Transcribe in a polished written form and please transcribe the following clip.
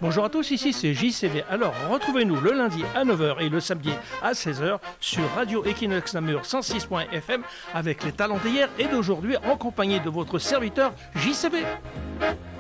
Bonjour à tous, ici c'est JCV. Alors retrouvez-nous le lundi à 9 h et le samedi à 16 h sur Radio Equinox Namur 106.fm avec les talents d'hier et d'aujourd'hui en compagnie de votre serviteur JCV.